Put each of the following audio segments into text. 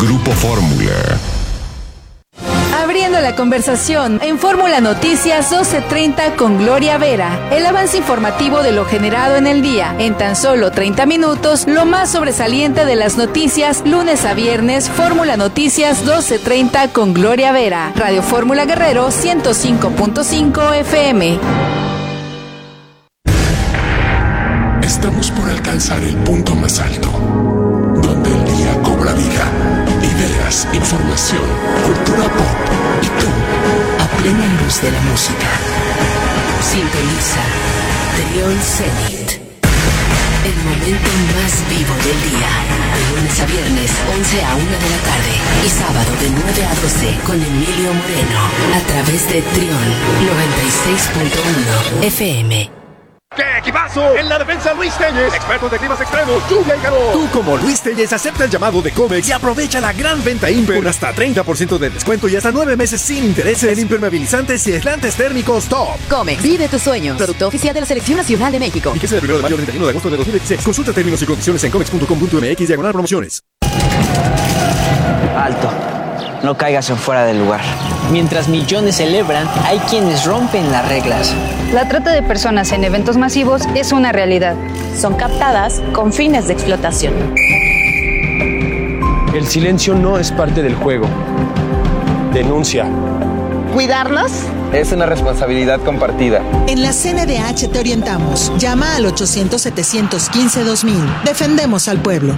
Grupo Fórmula. Abriendo la conversación en Fórmula Noticias 12:30 con Gloria Vera. El avance informativo de lo generado en el día. En tan solo 30 minutos, lo más sobresaliente de las noticias, lunes a viernes, Fórmula Noticias 12:30 con Gloria Vera. Radio Fórmula Guerrero 105.5 FM. Estamos por alcanzar el punto más alto, donde el día cobra vida. Ideas, información, cultura pop y tú, a plena luz de la música. Sintoniza Trión Zenit. El momento más vivo del día. De lunes a viernes, 11 a 1 de la tarde. Y sábado de 9 a 12 con Emilio Moreno. A través de Trión 96.1 FM. ¡Qué equipazo! En la defensa, Luis Telles, expertos de climas extremos, lluvia y calor. Tú, como Luis Telles, acepta el llamado de Comex y aprovecha la gran venta Imper con hasta 30% de descuento y hasta 9 meses sin intereses en impermeabilizantes y aislantes térmicos top. Comex, vive tus sueños. Producto oficial de la Selección Nacional de México. Fíjese del 1 de mayo al 31 de agosto de 2016. Consulta términos y condiciones en comex.com.mx/promociones. Alto. No caigas en fuera del lugar. Mientras millones celebran, hay quienes rompen las reglas. La trata de personas en eventos masivos es una realidad. Son captadas con fines de explotación. El silencio no es parte del juego. Denuncia. ¿Cuidarnos? Es una responsabilidad compartida. En la CNDH te orientamos. Llama al 800-715-2000. Defendemos al pueblo.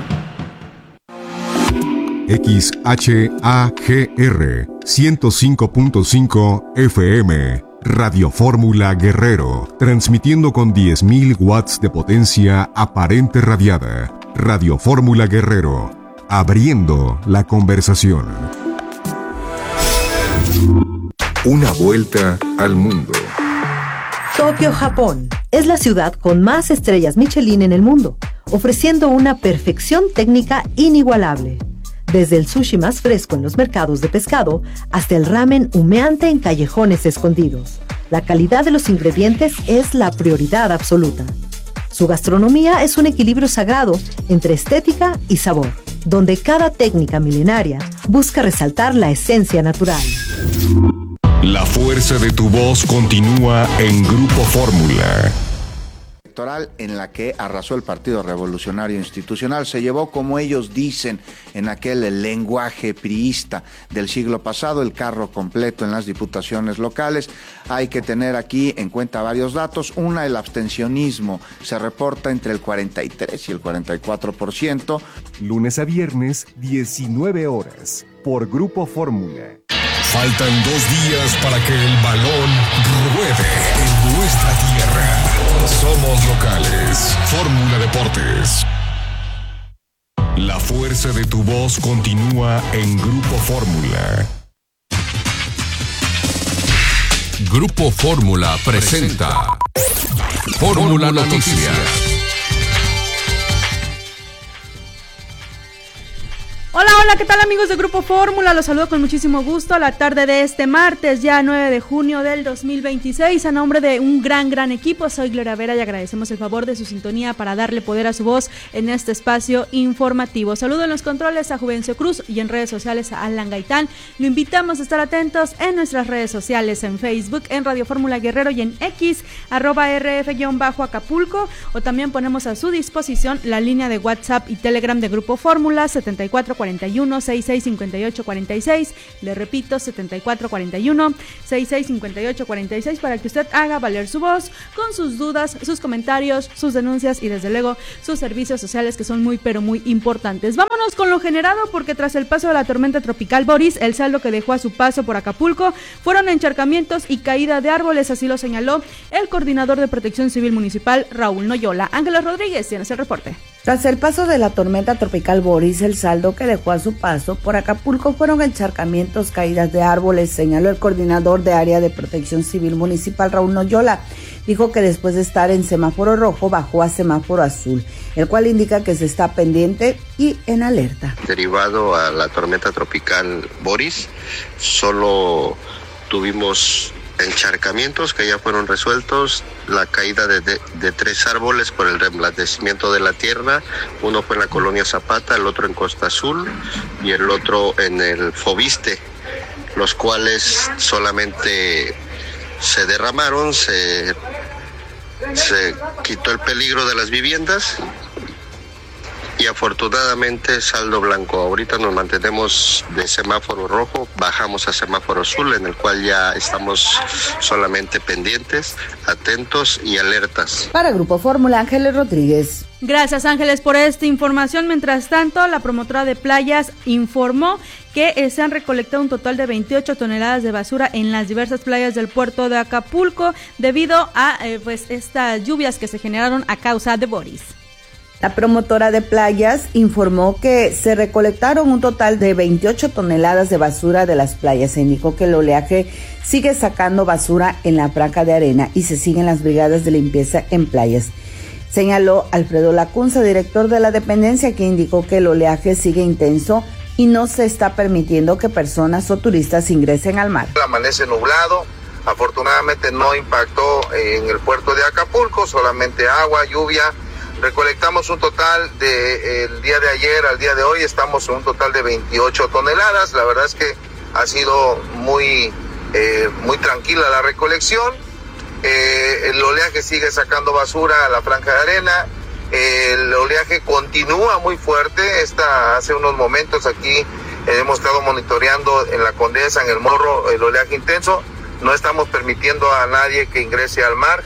XHAGR 105.5 FM, Radio Fórmula Guerrero, transmitiendo con 10.000 watts de potencia aparente radiada. Radio Fórmula Guerrero, abriendo la conversación. Una vuelta al mundo. Tokio, Japón, es la ciudad con más estrellas Michelin en el mundo, ofreciendo una perfección técnica inigualable. Desde el sushi más fresco en los mercados de pescado hasta el ramen humeante en callejones escondidos. La calidad de los ingredientes es la prioridad absoluta. Su gastronomía es un equilibrio sagrado entre estética y sabor, donde cada técnica milenaria busca resaltar la esencia natural. La fuerza de tu voz continúa en Grupo Fórmula. En la que arrasó el Partido Revolucionario Institucional, se llevó, como ellos dicen, en aquel lenguaje priista del siglo pasado, el carro completo en las diputaciones locales. Hay que tener aquí en cuenta varios datos. Una, el abstencionismo se reporta entre el 43 y el 44%. Lunes a viernes, 19 horas, por Grupo Fórmula. Faltan 2 días para que el balón ruede en nuestra tierra. Somos locales. Fórmula Deportes. La fuerza de tu voz continúa en Grupo Fórmula. Grupo Fórmula presenta Fórmula Noticias. Hola, ¿qué tal amigos de Grupo Fórmula? Los saludo con muchísimo gusto a la tarde de este martes, ya 9 de junio del 2026. A nombre de un gran equipo, soy Gloria Vera y agradecemos el favor de su sintonía para darle poder a su voz en este espacio informativo. Saludo en los controles a Juvencio Cruz y en redes sociales a Alan Gaitán. Lo invitamos a estar atentos en nuestras redes sociales, en Facebook, en Radio Fórmula Guerrero y en X, @RF-Acapulco, o también ponemos a su disposición la línea de WhatsApp y Telegram de Grupo Fórmula, 7441-665846, le repito, 7441-665846, para que usted haga valer su voz con sus dudas, sus comentarios, sus denuncias y desde luego sus servicios sociales, que son muy pero muy importantes. Vámonos con lo generado, porque tras el paso de la tormenta tropical Boris, el saldo que dejó a su paso por Acapulco fueron encharcamientos y caída de árboles, así lo señaló el coordinador de Protección Civil Municipal, Raúl Noyola. Ángeles Rodríguez, tienes el reporte. Tras el paso de la tormenta tropical Boris, el saldo que dejó a su paso por Acapulco fueron encharcamientos, caídas de árboles, señaló el coordinador de área de Protección Civil Municipal, Raúl Noyola. Dijo que después de estar en semáforo rojo bajó a semáforo azul, el cual indica que se está pendiente y en alerta. Derivado a la tormenta tropical Boris, solo tuvimos encharcamientos que ya fueron resueltos, la caída de 3 árboles por el reblandecimiento de la tierra. Uno fue en la colonia Zapata, el otro en Costa Azul y el otro en el Fobiste, los cuales solamente se derramaron, se quitó el peligro de las viviendas y afortunadamente saldo blanco. Ahorita nos mantenemos de semáforo rojo, bajamos a semáforo azul, en el cual ya estamos solamente pendientes, atentos y alertas. Para Grupo Fórmula, Ángeles Rodríguez. Gracias, Ángeles, por esta información. Mientras tanto, la promotora de playas informó que se han recolectado un total de 28 toneladas de basura en las diversas playas del puerto de Acapulco debido a estas lluvias que se generaron a causa de Boris. La promotora de playas informó que se recolectaron un total de 28 toneladas de basura de las playas. Se indicó que el oleaje sigue sacando basura en la franja de arena y se siguen las brigadas de limpieza en playas. Señaló Alfredo Lacunza, director de la dependencia, que indicó que el oleaje sigue intenso y no se está permitiendo que personas o turistas ingresen al mar. Amanece nublado, afortunadamente no impactó en el puerto de Acapulco, solamente agua, lluvia. Recolectamos un total el día de ayer al día de hoy, estamos en un total de 28 toneladas. La verdad es que ha sido muy tranquila la recolección. El oleaje sigue sacando basura a la franja de arena. El oleaje continúa muy fuerte. Hace unos momentos aquí hemos estado monitoreando en la Condesa, en el Morro, el oleaje intenso. No estamos permitiendo a nadie que ingrese al mar.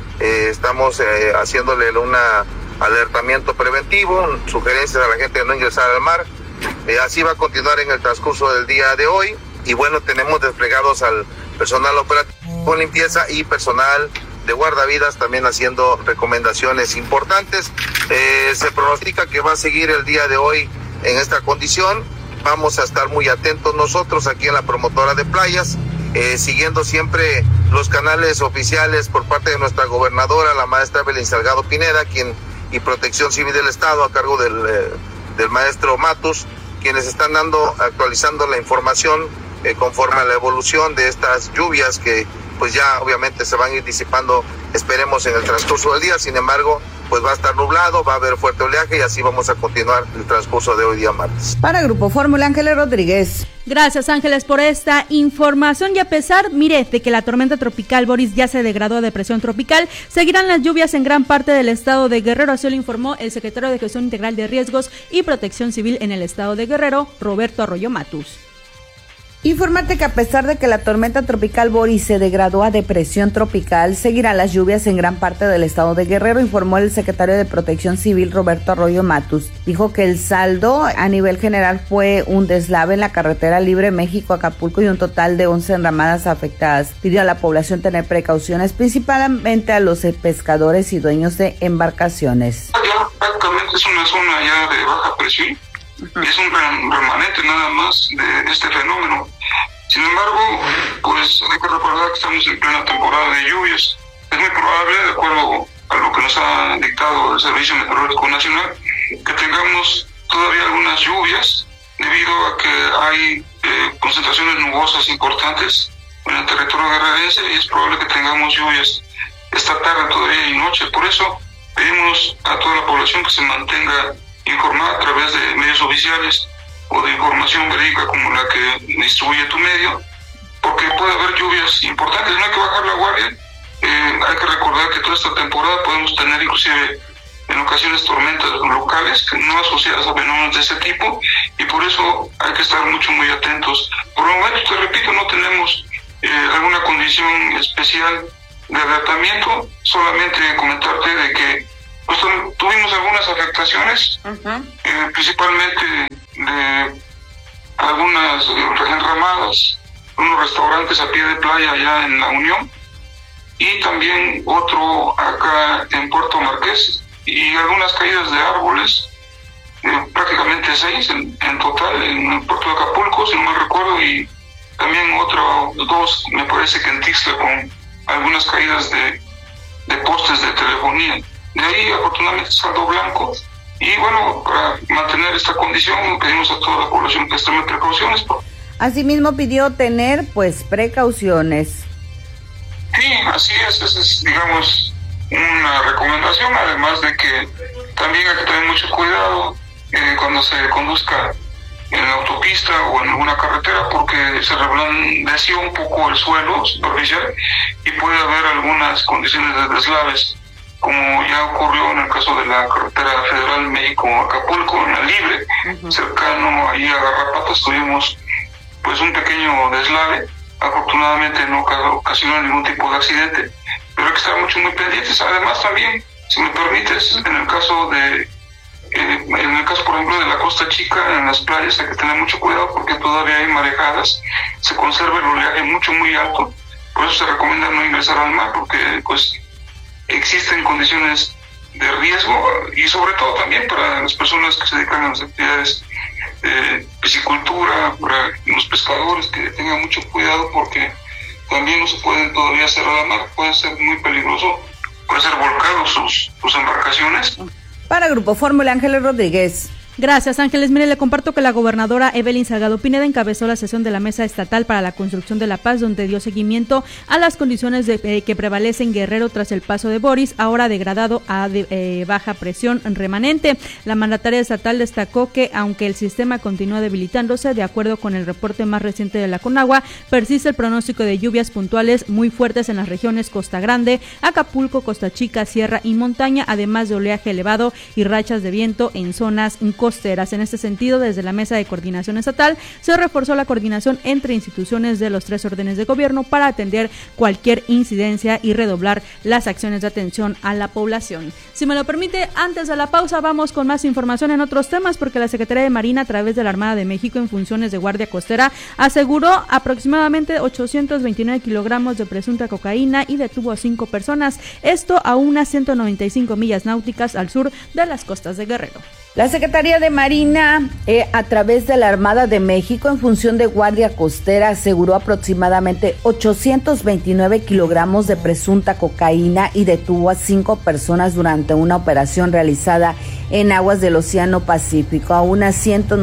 Estamos haciéndole alertamiento preventivo, sugerencias a la gente de no ingresar al mar. Así va a continuar en el transcurso del día de hoy. Y bueno, tenemos desplegados al personal operativo con limpieza y personal de guardavidas también haciendo recomendaciones importantes. Se pronostica que va a seguir el día de hoy en esta condición. Vamos a estar muy atentos nosotros aquí en la promotora de playas, siguiendo siempre los canales oficiales por parte de nuestra gobernadora, la maestra Evelyn Salgado Pineda, y Protección Civil del Estado a cargo del maestro Matus, quienes están actualizando la información conforme a la evolución de estas lluvias que pues ya obviamente se van a ir disipando, esperemos, en el transcurso del día. Sin embargo, pues va a estar nublado, va a haber fuerte oleaje y así vamos a continuar el transcurso de hoy día martes. Para Grupo Fórmula, Ángeles Rodríguez. Gracias, Ángeles, por esta información. Y a pesar, de que la tormenta tropical Boris ya se degradó a depresión tropical, seguirán las lluvias en gran parte del estado de Guerrero. Así lo informó el secretario de Gestión Integral de Riesgos y Protección Civil en el estado de Guerrero, Roberto Arroyo Matus. Informarte que a pesar de que la tormenta tropical Boris se degradó a depresión tropical, seguirán las lluvias en gran parte del estado de Guerrero, informó el secretario de Protección Civil Roberto Arroyo Matus. Dijo que el saldo a nivel general fue un deslave en la carretera libre México-Acapulco y un total de 11 enramadas afectadas. Pidió a la población tener precauciones, principalmente a los pescadores y dueños de embarcaciones. Ya prácticamente es una zona ya de baja presión. Es un remanente nada más de este fenómeno. Sin embargo, pues hay que recordar que estamos en plena temporada de lluvias. Es muy probable, de acuerdo a lo que nos ha dictado el Servicio Meteorológico Nacional, que tengamos todavía algunas lluvias debido a que hay concentraciones nubosas importantes en el territorio guerrerense y es probable que tengamos lluvias esta tarde todavía y noche. Por eso pedimos a toda la población que se mantenga informar a través de medios oficiales o de información verídica como la que distribuye tu medio, porque puede haber lluvias importantes. No hay que bajar la guardia. Hay que recordar que toda esta temporada podemos tener inclusive en ocasiones tormentas locales no asociadas a fenómenos de ese tipo y por eso hay que estar muy atentos. Por el momento, te repito, no tenemos alguna condición especial de alertamiento, solamente comentarte de que pues tuvimos algunas afectaciones, principalmente de algunas enramadas, unos restaurantes a pie de playa allá en La Unión y también otro acá en Puerto Marqués y algunas caídas de árboles, prácticamente 6 en total en el puerto de Acapulco, si no me recuerdo, y también 2 me parece que en Tixla con algunas caídas de postes de telefonía. De ahí, afortunadamente, saldo blanco. Y bueno, para mantener esta condición, pedimos a toda la población que tome precauciones. Asimismo, pidió tener, precauciones. así es, esa es, digamos, una recomendación, además de que también hay que tener mucho cuidado cuando se conduzca en la autopista o en alguna carretera, porque se reblandeció un poco el suelo superficial y puede haber algunas condiciones de deslaves, como ya ocurrió en el caso de la carretera federal México-Acapulco, en la Libre, cercano ahí a Garrapatas, tuvimos pues un pequeño deslave. Afortunadamente no ocasionó ningún tipo de accidente, pero hay que estar muy pendientes. Además también, si me permites, en el caso por ejemplo de la Costa Chica, en las playas hay que tener mucho cuidado porque todavía hay marejadas, se conserva el oleaje muy alto, por eso se recomienda no ingresar al mar, porque pues existen condiciones de riesgo, y sobre todo también para las personas que se dedican a las actividades de piscicultura, para los pescadores, que tengan mucho cuidado, porque también no se pueden todavía cerrar al mar, puede ser muy peligroso, puede ser volcado sus embarcaciones. Para Grupo Fórmula, Ángeles Rodríguez. Gracias, Ángeles. Mire, le comparto que la gobernadora Evelyn Salgado Pineda encabezó la sesión de la Mesa Estatal para la Construcción de la Paz, donde dio seguimiento a las condiciones que prevalecen en Guerrero tras el paso de Boris, ahora degradado a baja presión remanente. La mandataria estatal destacó que, aunque el sistema continúa debilitándose, de acuerdo con el reporte más reciente de la CONAGUA, persiste el pronóstico de lluvias puntuales muy fuertes en las regiones Costa Grande, Acapulco, Costa Chica, Sierra y Montaña, además de oleaje elevado y rachas de viento en zonas costeras. En este sentido, desde la Mesa de Coordinación Estatal se reforzó la coordinación entre instituciones de los 3 órdenes de gobierno para atender cualquier incidencia y redoblar las acciones de atención a la población. Si me lo permite, antes de la pausa vamos con más información en otros temas, porque la Secretaría de Marina, a través de la Armada de México en funciones de guardia costera, aseguró aproximadamente 829 kilogramos de presunta cocaína y detuvo a 5 personas, esto a unas 195 millas náuticas al sur de las costas de Guerrero. La Secretaría de Marina, a través de la Armada de México, en función de guardia costera, aseguró aproximadamente 829 kilogramos de presunta cocaína y detuvo a 5 personas durante una operación realizada en aguas del Océano Pacífico, a unas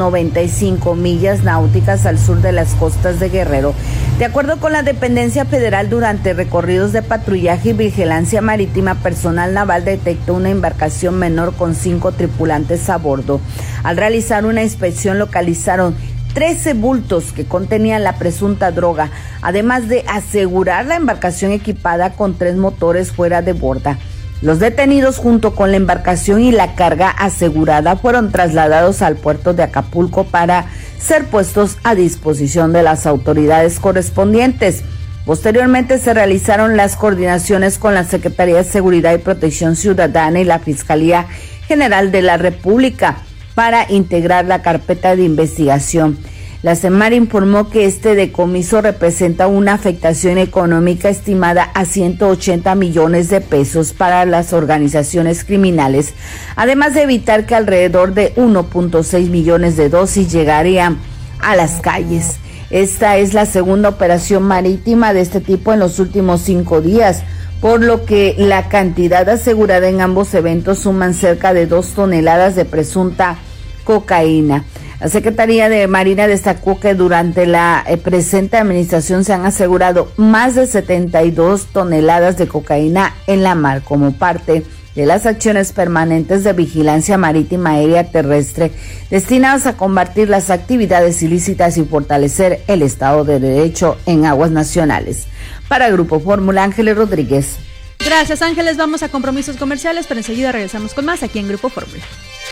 195 millas náuticas al sur de las costas de Guerrero. De acuerdo con la dependencia federal, durante recorridos de patrullaje y vigilancia marítima, personal naval detectó una embarcación menor con 5 tripulantes a bordo. Al realizar una inspección localizaron 13 bultos que contenían la presunta droga, además de asegurar la embarcación equipada con 3 motores fuera de borda. Los detenidos, junto con la embarcación y la carga asegurada, fueron trasladados al puerto de Acapulco para ser puestos a disposición de las autoridades correspondientes. Posteriormente se realizaron las coordinaciones con la Secretaría de Seguridad y Protección Ciudadana y la Fiscalía General de la República para integrar la carpeta de investigación. La Semar informó que este decomiso representa una afectación económica estimada a 180 millones de pesos para las organizaciones criminales, además de evitar que alrededor de 1.6 millones de dosis llegarían a las calles. Esta es la segunda operación marítima de este tipo en los últimos 5 días, por lo que la cantidad asegurada en ambos eventos suman cerca de 2 toneladas de presunta cocaína. La Secretaría de Marina destacó que durante la presente administración se han asegurado más de 72 toneladas de cocaína en la mar como parte de las acciones permanentes de vigilancia marítima, aérea, terrestre, destinadas a combatir las actividades ilícitas y fortalecer el Estado de Derecho en aguas nacionales. Para Grupo Fórmula, Ángeles Rodríguez. Gracias, Ángeles. Vamos a compromisos comerciales, pero enseguida regresamos con más aquí en Grupo Fórmula.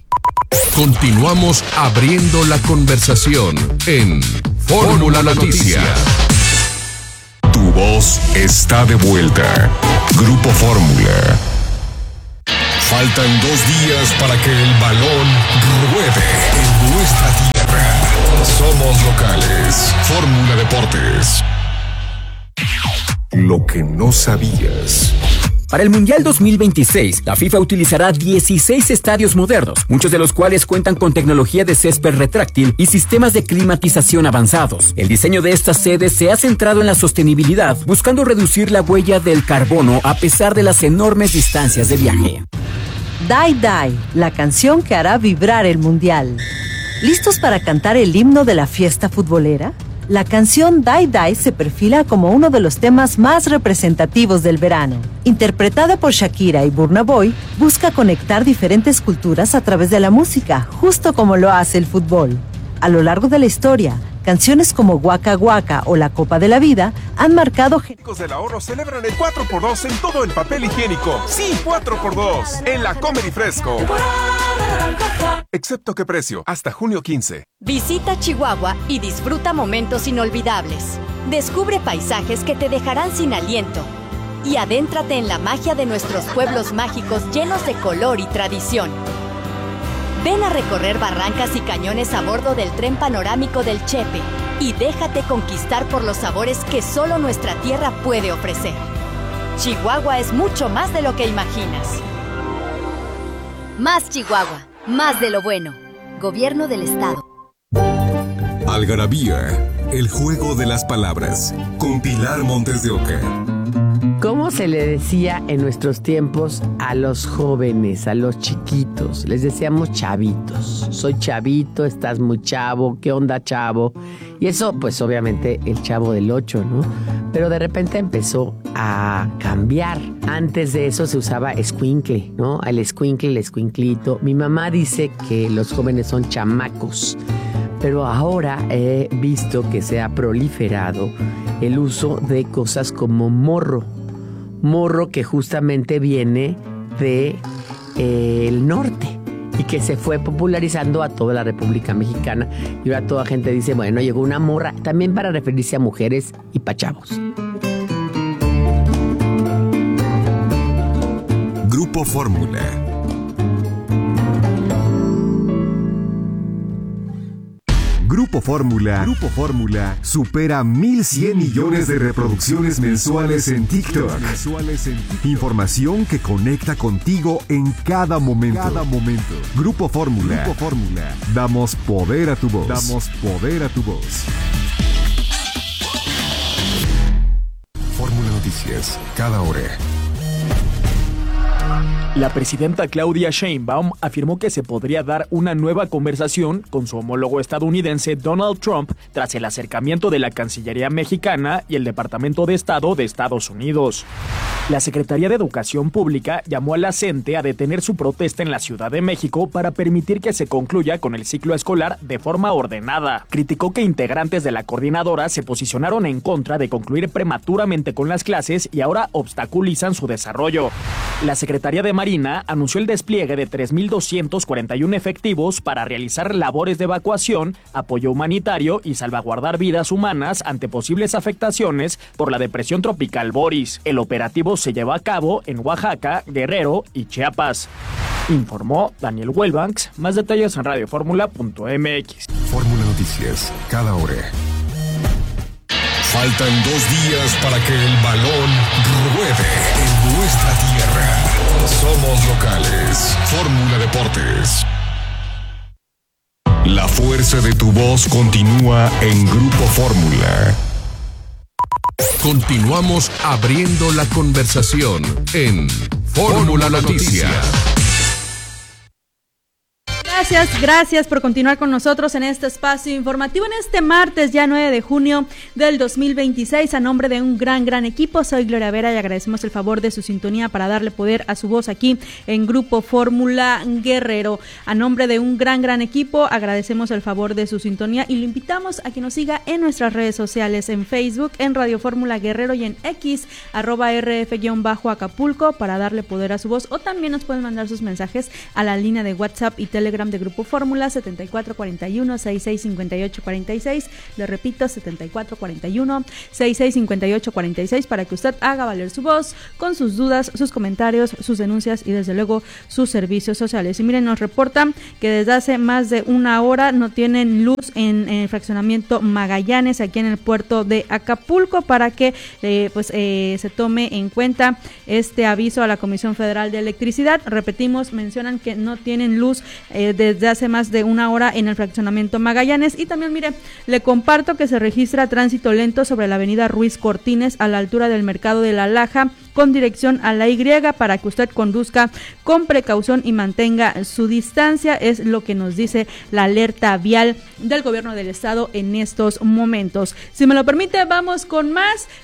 Continuamos abriendo la conversación en Fórmula Noticias. Tu voz está de vuelta. Grupo Fórmula. Faltan 2 días para que el balón ruede en nuestra tierra. Somos locales. Fórmula Deportes. Lo que no sabías. Para el Mundial 2026, la FIFA utilizará 16 estadios modernos, muchos de los cuales cuentan con tecnología de césped retráctil y sistemas de climatización avanzados. El diseño de estas sedes se ha centrado en la sostenibilidad, buscando reducir la huella del carbono a pesar de las enormes distancias de viaje. Die Die, la canción que hará vibrar el Mundial. ¿Listos para cantar el himno de la fiesta futbolera? La canción Die Die se perfila como uno de los temas más representativos del verano. Interpretada por Shakira y Burna Boy, busca conectar diferentes culturas a través de la música, justo como lo hace el fútbol. A lo largo de la historia, canciones como Waka Waka o La Copa de la Vida han marcado... Los del ahorro celebran el 4x2 en todo el papel higiénico. Sí, 4x2 en la Comer y Fresco. Excepto qué precio, hasta junio 15. Visita Chihuahua y disfruta momentos inolvidables. Descubre paisajes que te dejarán sin aliento. Y adéntrate en la magia de nuestros pueblos mágicos llenos de color y tradición. Ven a recorrer barrancas y cañones a bordo del tren panorámico del Chepe y déjate conquistar por los sabores que solo nuestra tierra puede ofrecer. Chihuahua es mucho más de lo que imaginas. Más Chihuahua, más de lo bueno. Gobierno del Estado. Algarabía, el juego de las palabras, con Pilar Montes de Oca. ¿Cómo se le decía en nuestros tiempos a los jóvenes, a los chiquitos? Les decíamos chavitos. Soy chavito, estás muy chavo, ¿qué onda, chavo? Y eso, pues obviamente el Chavo del 8, ¿no? Pero de repente empezó a cambiar. Antes de eso se usaba escuincle, ¿no? El escuincle, el escuinclito. Mi mamá dice que los jóvenes son chamacos. Pero ahora he visto que se ha proliferado el uso de cosas como morro. Morro que justamente viene de el norte y que se fue popularizando a toda la República Mexicana. Y ahora toda gente dice, bueno, llegó una morra, también para referirse a mujeres y pa' chavos. Grupo Fórmula. Grupo Fórmula supera 1,100 millones de reproducciones mensuales en TikTok. Información que conecta contigo en cada momento. Grupo Fórmula. Damos poder a tu voz. Fórmula Noticias, cada hora. La presidenta Claudia Sheinbaum afirmó que se podría dar una nueva conversación con su homólogo estadounidense Donald Trump tras el acercamiento de la Cancillería mexicana y el Departamento de Estado de Estados Unidos. La Secretaría de Educación Pública llamó a la CENTE a detener su protesta en la Ciudad de México para permitir que se concluya con el ciclo escolar de forma ordenada. Criticó que integrantes de la coordinadora se posicionaron en contra de concluir prematuramente con las clases y ahora obstaculizan su desarrollo. La Secretaría de Marina anunció el despliegue de 3,241 efectivos para realizar labores de evacuación, apoyo humanitario y salvaguardar vidas humanas ante posibles afectaciones por la depresión tropical Boris. El operativo se lleva a cabo en Oaxaca, Guerrero y Chiapas. Informó Daniel Wellbanks. Más detalles en radioformula.mx. Fórmula Noticias, cada hora. Faltan 2 días para que el balón ruede en nuestra tierra. Somos locales. Fórmula Deportes. La fuerza de tu voz continúa en Grupo Fórmula. Continuamos abriendo la conversación en Fórmula Noticias. Gracias por continuar con nosotros en este espacio informativo en este martes ya 9 de junio del 2026. A nombre de un gran equipo, soy Gloria Vera y agradecemos el favor de su sintonía para darle poder a su voz aquí en Grupo Fórmula Guerrero. A nombre de un gran equipo, agradecemos el favor de su sintonía y lo invitamos a que nos siga en nuestras redes sociales, en Facebook, en Radio Fórmula Guerrero y en X, @RF_Acapulco para darle poder a su voz, o también nos pueden mandar sus mensajes a la línea de WhatsApp y Telegram de Grupo Fórmula 7441-665846. Le repito, 7441-665846 para que usted haga valer su voz con sus dudas, sus comentarios, sus denuncias y desde luego sus servicios sociales. Y miren, nos reportan que desde hace más de una hora no tienen luz en el fraccionamiento Magallanes aquí en el puerto de Acapulco para que se tome en cuenta este aviso a la Comisión Federal de Electricidad. Repetimos, mencionan que no tienen luz desde hace más de una hora en el fraccionamiento Magallanes. Y también, mire, le comparto que se registra tránsito lento sobre la avenida Ruiz Cortines a la altura del Mercado de la Laja con dirección a la Y para que usted conduzca con precaución y mantenga su distancia, es lo que nos dice la alerta vial del gobierno del estado en estos momentos. Si me lo permite, vamos con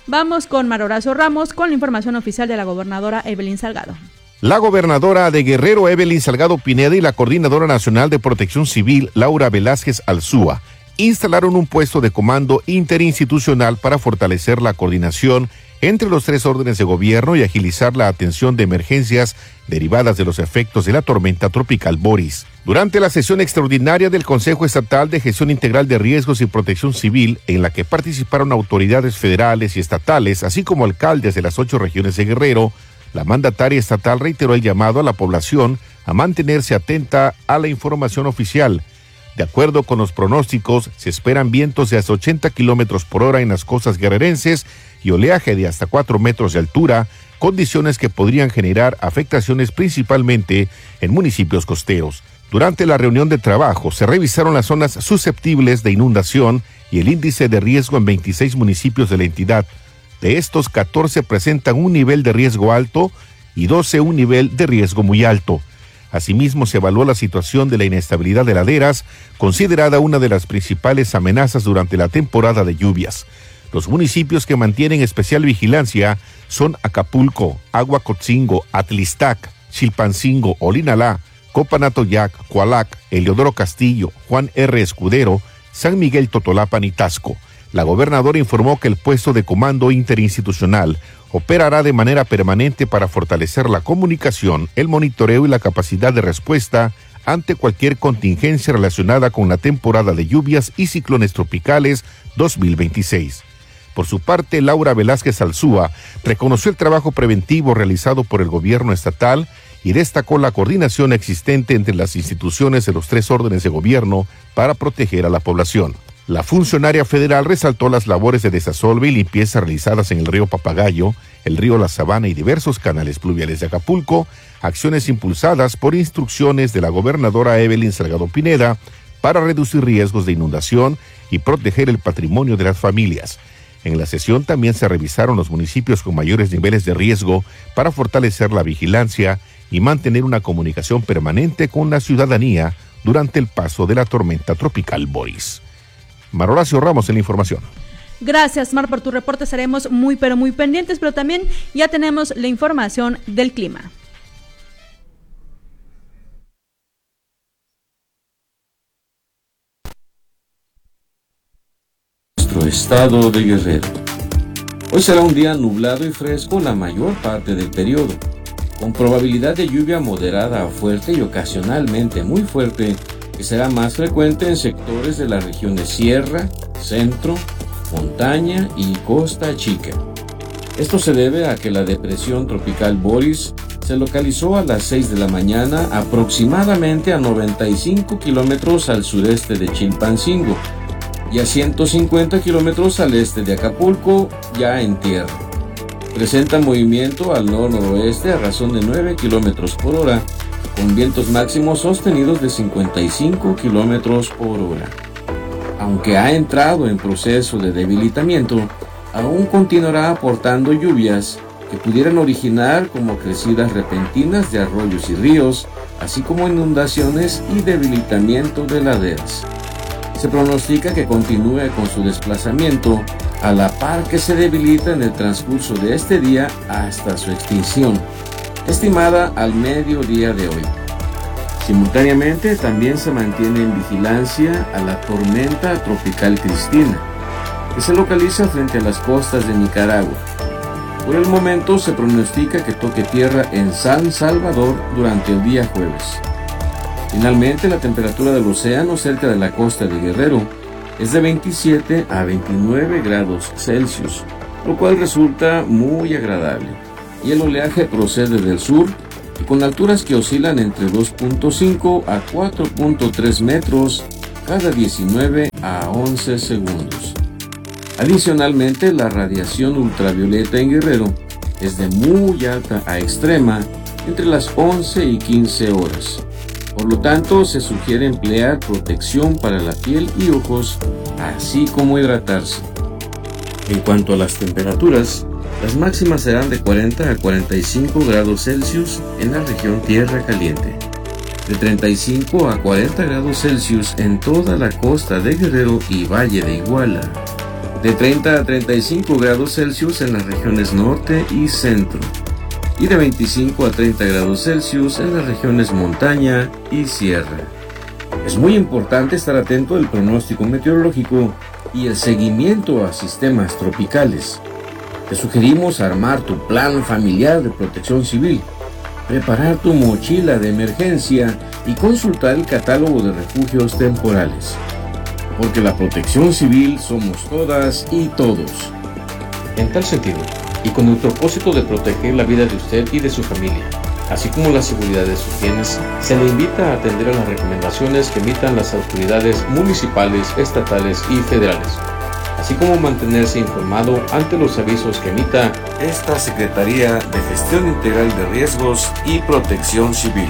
Mar Horacio Ramos con la información oficial de la gobernadora Evelyn Salgado. La gobernadora de Guerrero, Evelyn Salgado Pineda, y la coordinadora nacional de Protección Civil, Laura Velázquez Alzúa, instalaron un puesto de comando interinstitucional para fortalecer la coordinación entre los 3 órdenes de gobierno y agilizar la atención de emergencias derivadas de los efectos de la tormenta tropical Boris. Durante la sesión extraordinaria del Consejo Estatal de Gestión Integral de Riesgos y Protección Civil, en la que participaron autoridades federales y estatales, así como alcaldes de las 8 regiones de Guerrero, la mandataria estatal reiteró el llamado a la población a mantenerse atenta a la información oficial. De acuerdo con los pronósticos, se esperan vientos de hasta 80 kilómetros por hora en las costas guerrerenses y oleaje de hasta 4 metros de altura, condiciones que podrían generar afectaciones principalmente en municipios costeros. Durante la reunión de trabajo se revisaron las zonas susceptibles de inundación y el índice de riesgo en 26 municipios de la entidad. De estos, 14 presentan un nivel de riesgo alto y 12 un nivel de riesgo muy alto. Asimismo, se evaluó la situación de la inestabilidad de laderas, considerada una de las principales amenazas durante la temporada de lluvias. Los municipios que mantienen especial vigilancia son Acapulco, Aguacotzingo, Atlistac, Chilpancingo, Olinalá, Copanatoyac, Coalac, Eliodoro Castillo, Juan R. Escudero, San Miguel Totolapan y Tasco. La gobernadora informó que el puesto de comando interinstitucional operará de manera permanente para fortalecer la comunicación, el monitoreo y la capacidad de respuesta ante cualquier contingencia relacionada con la temporada de lluvias y ciclones tropicales 2026. Por su parte, Laura Velázquez Alzúa reconoció el trabajo preventivo realizado por el gobierno estatal y destacó la coordinación existente entre las instituciones de los 3 órdenes de gobierno para proteger a la población. La funcionaria federal resaltó las labores de desasolve y limpieza realizadas en el río Papagayo, el río La Sabana y diversos canales pluviales de Acapulco, acciones impulsadas por instrucciones de la gobernadora Evelyn Salgado Pineda para reducir riesgos de inundación y proteger el patrimonio de las familias. En la sesión también se revisaron los municipios con mayores niveles de riesgo para fortalecer la vigilancia y mantener una comunicación permanente con la ciudadanía durante el paso de la tormenta tropical Boris. Mar Horacio Ramos en la información. Gracias, Mar, por tu reporte. Estaremos muy pendientes, pero también ya tenemos la información del clima. Nuestro estado de Guerrero. Hoy será un día nublado y fresco la mayor parte del periodo, con probabilidad de lluvia moderada a fuerte y ocasionalmente muy fuerte, que será más frecuente en sectores de las regiones Sierra, Centro, Montaña y Costa Chica. Esto se debe a que la depresión tropical Boris se localizó a las 6 de la mañana aproximadamente a 95 kilómetros al sureste de Chilpancingo y a 150 kilómetros al este de Acapulco, ya en tierra. Presenta movimiento al noroeste a razón de 9 kilómetros por hora, con vientos máximos sostenidos de 55 kilómetros por hora. Aunque ha entrado en proceso de debilitamiento, aún continuará aportando lluvias que pudieran originar como crecidas repentinas de arroyos y ríos, así como inundaciones y debilitamiento de laderas. Se pronostica que continúe con su desplazamiento a la par que se debilita en el transcurso de este día hasta su extinción, estimada al mediodía de hoy. Simultáneamente también se mantiene en vigilancia a la tormenta tropical Cristina, que se localiza frente a las costas de Nicaragua. Por el momento se pronostica que toque tierra en San Salvador durante el día jueves. Finalmente, la temperatura del océano cerca de la costa de Guerrero es de 27 a 29 grados Celsius, lo cual resulta muy agradable. Y el oleaje procede del sur y con alturas que oscilan entre 2.5 a 4.3 metros cada 19 a 11 segundos. Adicionalmente, la radiación ultravioleta en Guerrero es de muy alta a extrema entre las 11 y 15 horas, Por lo tanto, se sugiere emplear protección para la piel y ojos, así como hidratarse. En cuanto a las temperaturas, las máximas serán de 40 a 45 grados Celsius en la región Tierra Caliente, de 35 a 40 grados Celsius en toda la costa de Guerrero y Valle de Iguala, de 30 a 35 grados Celsius en las regiones norte y centro, y de 25 a 30 grados Celsius en las regiones montaña y sierra. Es muy importante estar atento al pronóstico meteorológico y el seguimiento a sistemas tropicales. Te sugerimos armar tu plan familiar de protección civil, preparar tu mochila de emergencia y consultar el catálogo de refugios temporales. Porque la protección civil somos todas y todos. En tal sentido, y con el propósito de proteger la vida de usted y de su familia, así como la seguridad de sus bienes, se le invita a atender a las recomendaciones que emitan las autoridades municipales, estatales y federales, así como mantenerse informado ante los avisos que emita esta Secretaría de Gestión Integral de Riesgos y Protección Civil.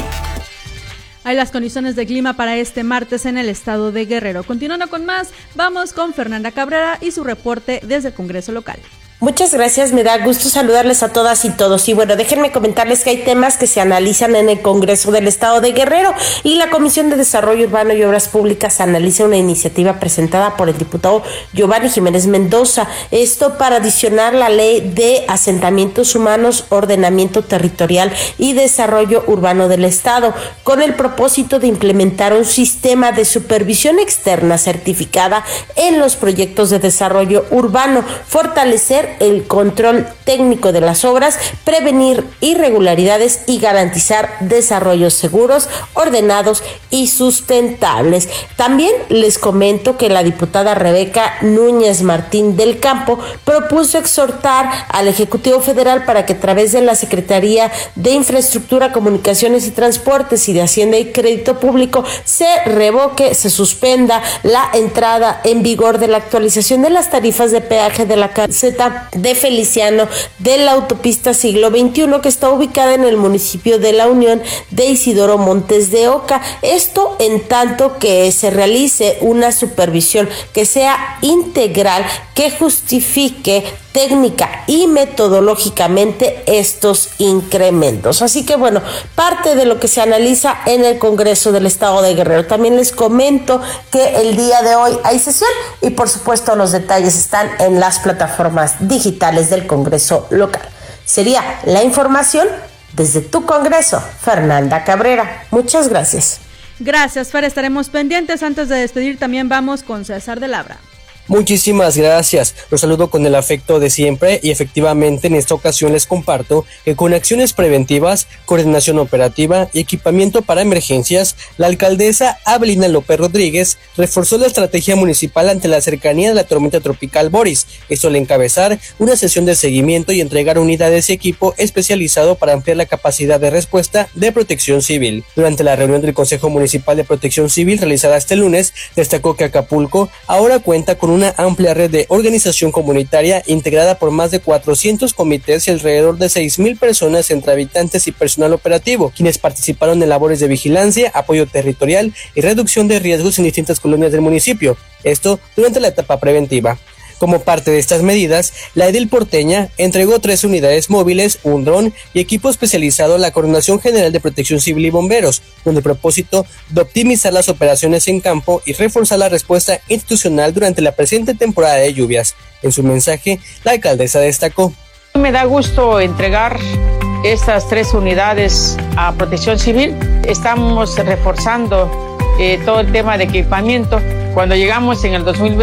Hay las condiciones de clima para este martes en el estado de Guerrero. Continuando con más, vamos con Fernanda Cabrera y su reporte desde el Congreso local. Muchas gracias, me da gusto saludarles a todas y todos. Y bueno, déjenme comentarles que hay temas que se analizan en el Congreso del Estado de Guerrero y la Comisión de Desarrollo Urbano y Obras Públicas analiza una iniciativa presentada por el diputado Giovanni Jiménez Mendoza. Esto para adicionar la Ley de Asentamientos Humanos, Ordenamiento Territorial y Desarrollo Urbano del Estado, con el propósito de implementar un sistema de supervisión externa certificada en los proyectos de desarrollo urbano, fortalecer el control técnico de las obras, prevenir irregularidades y garantizar desarrollos seguros, ordenados y sustentables. También les comento que la diputada Rebeca Núñez Martín del Campo propuso exhortar al Ejecutivo Federal para que a través de la Secretaría de Infraestructura, Comunicaciones y Transportes y de Hacienda y Crédito Público se revoque, se suspenda la entrada en vigor de la actualización de las tarifas de peaje de la caseta de Feliciano de la autopista Siglo XXI, que está ubicada en el municipio de La Unión de Isidoro Montes de Oca. Esto en tanto que se realice una supervisión que sea integral, que justifique técnica y metodológicamente estos incrementos. Así que bueno, parte de lo que se analiza en el Congreso del Estado de Guerrero. También les comento que el día de hoy hay sesión y por supuesto los detalles están en las plataformas digitales del Congreso local. Sería la información desde tu Congreso, Fernanda Cabrera. Muchas gracias. Gracias, Fer, estaremos pendientes. Antes de despedir también vamos con César de Labra. Muchísimas gracias, los saludo con el afecto de siempre y efectivamente en esta ocasión les comparto que con acciones preventivas, coordinación operativa y equipamiento para emergencias, la alcaldesa Abelina López Rodríguez reforzó la estrategia municipal ante la cercanía de la tormenta tropical Boris, esto al encabezar una sesión de seguimiento y entregar unidades y equipo especializado para ampliar la capacidad de respuesta de protección civil. Durante la reunión del Consejo Municipal de Protección Civil realizada este lunes, destacó que Acapulco ahora cuenta con una amplia red de organización comunitaria integrada por más de 400 comités y alrededor de 6,000 personas entre habitantes y personal operativo, quienes participaron en labores de vigilancia, apoyo territorial y reducción de riesgos en distintas colonias del municipio, esto durante la etapa preventiva. Como parte de estas medidas, la edil porteña entregó 3 unidades móviles, un dron y equipo especializado en la Coordinación General de Protección Civil y Bomberos, con el propósito de optimizar las operaciones en campo y reforzar la respuesta institucional durante la presente temporada de lluvias. En su mensaje, la alcaldesa destacó: me da gusto entregar estas 3 unidades a Protección Civil. Estamos reforzando todo el tema de equipamiento. Cuando llegamos en el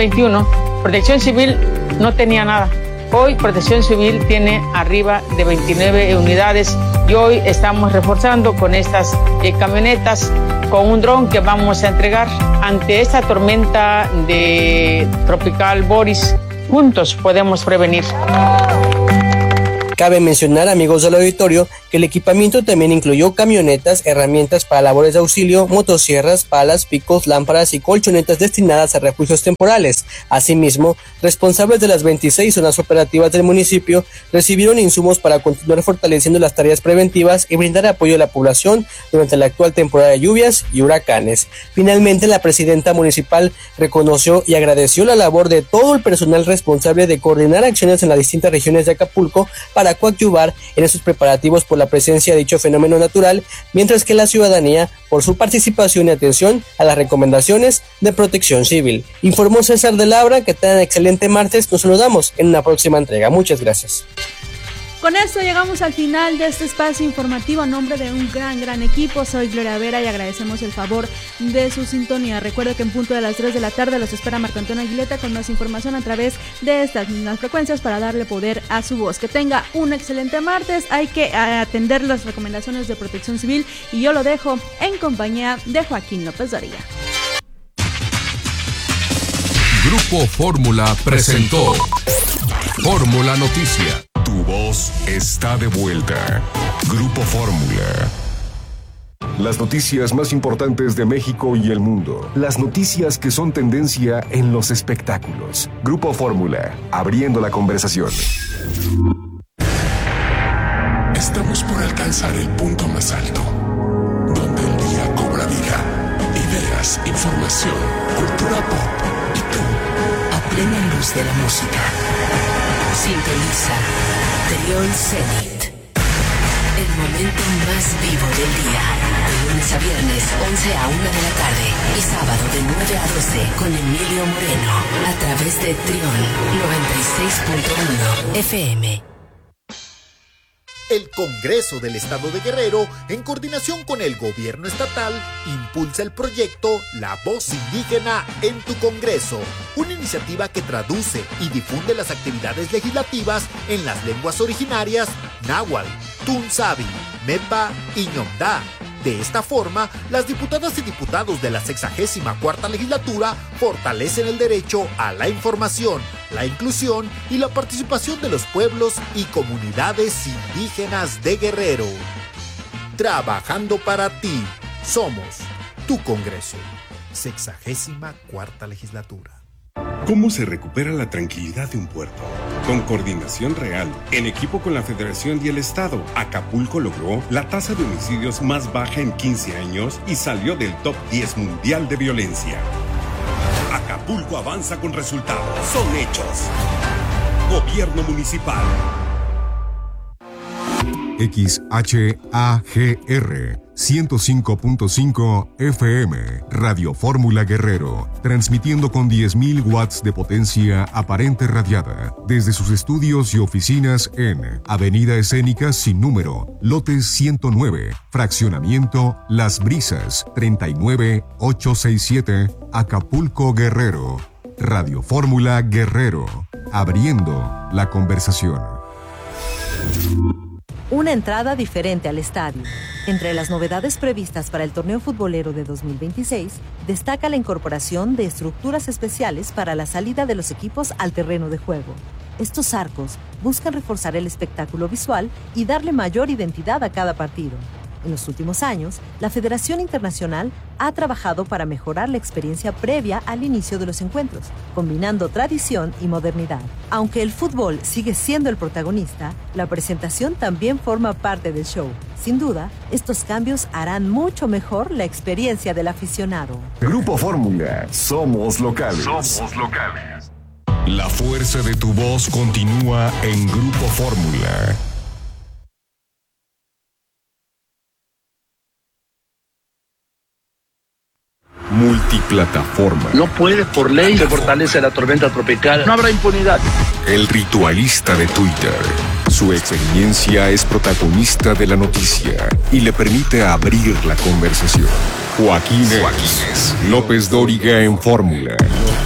2021, Protección Civil no tenía nada. Hoy Protección Civil tiene arriba de 29 unidades y hoy estamos reforzando con estas camionetas, con un dron que vamos a entregar ante esta tormenta de tropical Boris. Juntos podemos prevenir. Cabe mencionar, amigos del auditorio, que el equipamiento también incluyó camionetas, herramientas para labores de auxilio, motosierras, palas, picos, lámparas y colchonetas destinadas a refugios temporales. Asimismo, responsables de las 26 zonas operativas del municipio recibieron insumos para continuar fortaleciendo las tareas preventivas y brindar apoyo a la población durante la actual temporada de lluvias y huracanes. Finalmente, la presidenta municipal reconoció y agradeció la labor de todo el personal responsable de coordinar acciones en las distintas regiones de Acapulco para coadyuvar en esos preparativos por la presencia de dicho fenómeno natural, mientras que la ciudadanía por su participación y atención a las recomendaciones de protección civil. Informó César de Labra. Que tengan excelente martes. Nos saludamos en una próxima entrega. Muchas gracias. Con esto llegamos al final de este espacio informativo a nombre de un gran equipo. Soy Gloria Vera y agradecemos el favor de su sintonía. Recuerde que en punto de las 3 de la tarde los espera Marco Antonio Aguileta con más información a través de estas mismas frecuencias para darle poder a su voz. Que tenga un excelente martes. Hay que atender las recomendaciones de protección civil y yo lo dejo en compañía de Joaquín López Dóriga. Grupo Fórmula presentó Fórmula Noticia. Tu voz está de vuelta. Grupo Fórmula. Las noticias más importantes de México y el mundo. Las noticias que son tendencia en los espectáculos. Grupo Fórmula, abriendo la conversación. Estamos por alcanzar el punto más alto, donde el día cobra vida. Ideas, información, cultura pop y tú, a plena luz de la música. Sintoniza Trión Zenit, el momento más vivo del día, de lunes a viernes 11 a 1 de la tarde y sábado de 9 a 12 con Emilio Moreno a través de Trión 96.1 FM. El Congreso del Estado de Guerrero, en coordinación con el gobierno estatal, impulsa el proyecto La Voz Indígena en tu Congreso, una iniciativa que traduce y difunde las actividades legislativas en las lenguas originarias náhuatl, tunzabi, mepa y ñomdá. De esta forma, las diputadas y diputados de la 64ª legislatura fortalecen el derecho a la información, la inclusión y la participación de los pueblos y comunidades indígenas de Guerrero. Trabajando para ti, somos tu Congreso. 64ª legislatura. ¿Cómo se recupera la tranquilidad de un puerto? Con coordinación real, en equipo con la Federación y el Estado, Acapulco logró la tasa de homicidios más baja en 15 años y salió del top 10 mundial de violencia. Acapulco avanza con resultados. Son hechos. Gobierno Municipal. XHAGR 105.5 FM, Radio Fórmula Guerrero, transmitiendo con 10.000 watts de potencia aparente radiada, desde sus estudios y oficinas en Avenida Escénica Sin Número, Lote 109, Fraccionamiento Las Brisas, 39867, Acapulco, Guerrero. Radio Fórmula Guerrero, abriendo la conversación. Una entrada diferente al estadio. Entre las novedades previstas para el torneo futbolero de 2026, destaca la incorporación de estructuras especiales para la salida de los equipos al terreno de juego. Estos arcos buscan reforzar el espectáculo visual y darle mayor identidad a cada partido. En los últimos años, la Federación Internacional ha trabajado para mejorar la experiencia previa al inicio de los encuentros, combinando tradición y modernidad. Aunque el fútbol sigue siendo el protagonista, la presentación también forma parte del show. Sin duda, estos cambios harán mucho mejor la experiencia del aficionado. Grupo Fórmula, somos locales. Somos locales. La fuerza de tu voz continúa en Grupo Fórmula. Multiplataforma. No puede, por ley, se fortalece la tormenta tropical. No habrá impunidad. El ritualista de Twitter. Su experiencia es protagonista de la noticia y le permite abrir la conversación. Joaquín López Dóriga en Fórmula.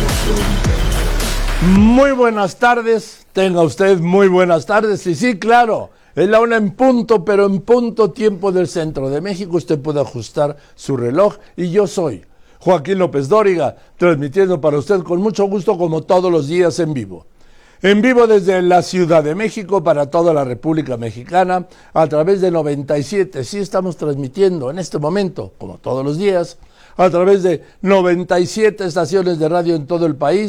Muy buenas tardes. Tenga usted muy buenas tardes. Y sí, claro, es la 1 en punto, pero en punto tiempo del centro de México. Usted puede ajustar su reloj y yo soy Joaquín López Dóriga, transmitiendo para usted con mucho gusto como todos los días en vivo. En vivo desde la Ciudad de México para toda la República Mexicana a través de 97. Sí estamos transmitiendo en este momento, como todos los días, a través de 97 estaciones de radio en todo el país.